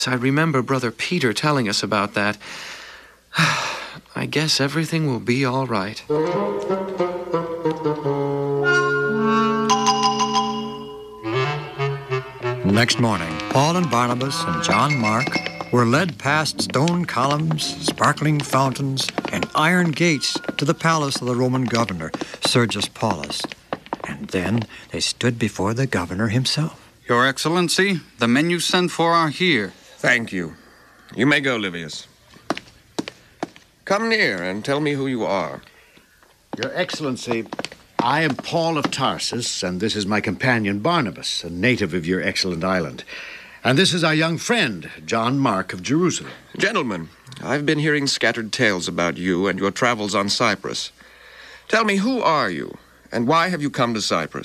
I remember Brother Peter telling us about that. I guess everything will be all right. Next morning, Paul and Barnabas and John Mark were led past stone columns, sparkling fountains, and iron gates to the palace of the Roman governor, Sergius Paulus. And then they stood before the governor himself. Your Excellency, the men you sent for are here. Thank you. You may go, Livius. Come near and tell me who you are. Your Excellency, I am Paul of Tarsus, and this is my companion Barnabas, a native of your excellent island. And this is our young friend, John Mark of Jerusalem. Gentlemen, I've been hearing scattered tales about you and your travels on Cyprus. Tell me, who are you, and why have you come to Cyprus?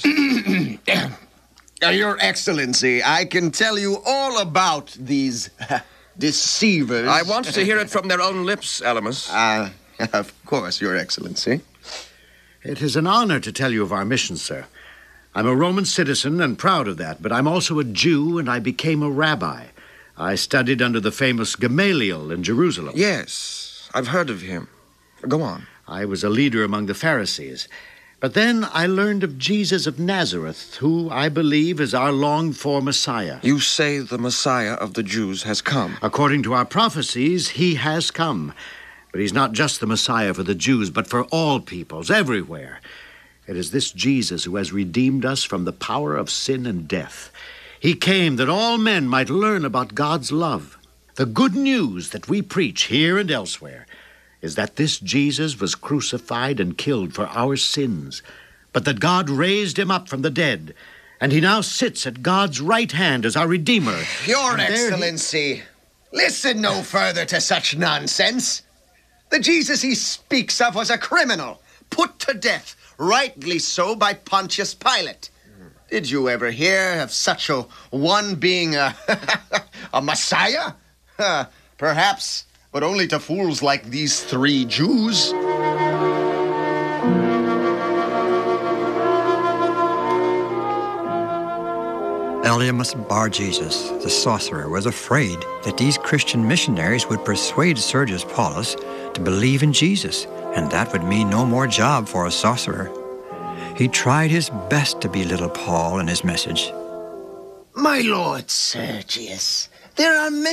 Your Excellency, I can tell you all about these deceivers. I want to hear it from their own lips, Elymas. Of course, Your Excellency. It is an honor to tell you of our mission, sir. I'm a Roman citizen and proud of that, but I'm also a Jew, and I became a rabbi. I studied under the famous Gamaliel in Jerusalem. Yes, I've heard of him. Go on. I was a leader among the Pharisees. But then I learned of Jesus of Nazareth, who I believe is our longed-for Messiah. You say the Messiah of the Jews has come. According to our prophecies, he has come. But he's not just the Messiah for the Jews, but for all peoples, everywhere. It is this Jesus who has redeemed us from the power of sin and death. He came that all men might learn about God's love. The good news that we preach here and elsewhere is that this Jesus was crucified and killed for our sins, but that God raised him up from the dead, and he now sits at God's right hand as our Redeemer. Your Excellency, listen no further to such nonsense. The Jesus he speaks of was a criminal, put to death, rightly so, by Pontius Pilate. Did you ever hear of such a one being a Messiah? Perhaps, but only to fools like these three Jews. Elymas Bar-Jesus, the sorcerer, was afraid that these Christian missionaries would persuade Sergius Paulus to believe in Jesus, and that would mean no more job for a sorcerer. He tried his best to belittle Paul and his message. My lord Sergius, there are many